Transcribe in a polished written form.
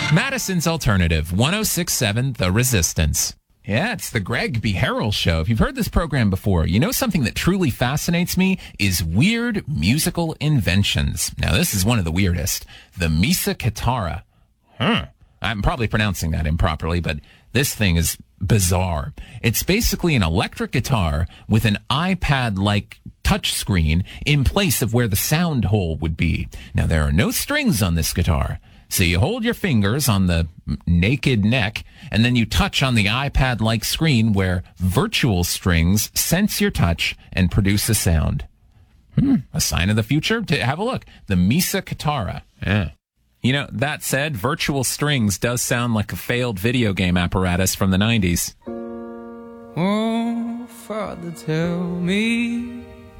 Madison's Alternative, 106.7 The Resistance. Yeah, it's the Greg B. Harrell Show. If you've heard this program before, you know something that truly fascinates me is weird musical inventions. Now, this is one of the weirdest. The Mesa Kitara. I'm probably pronouncing that improperly, but this thing is bizarre. It's basically an electric guitar with an iPad-like touchscreen in place of where the sound hole would be. Now, there are no strings on this guitar. So you hold your fingers on the naked neck, and then you touch on the iPad-like screen where virtual strings sense your touch and produce a sound. A sign of the future? Have a look. The Mesa Kitara. Yeah. You know, that said, virtual strings does sound like a failed video game apparatus from the 90s. Oh, Father, tell me